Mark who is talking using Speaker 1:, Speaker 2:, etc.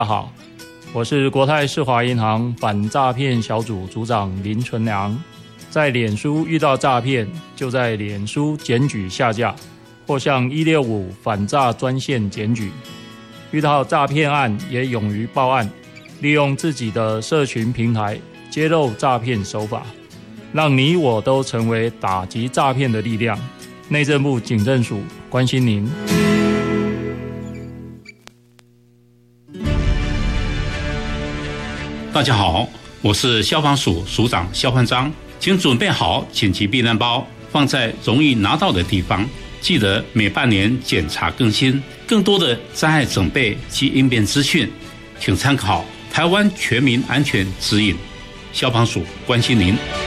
Speaker 1: 大家好，我是国泰世华银行反诈骗小组组长林纯良。在脸书遇到诈骗，就在脸书检举下架，或向165反诈专线检举。遇到诈骗案也勇于报案，利用自己的社群平台揭露诈骗手法，让你我都成为打击诈骗的力量。内政部警政署关心您。
Speaker 2: 大家好，我是消防署署长肖焕章，请准备好紧急避难包，放在容易拿到的地方。记得每半年检查更新。更多的灾害准备及应变资讯，请参考台湾全民安全指引。消防署关心您。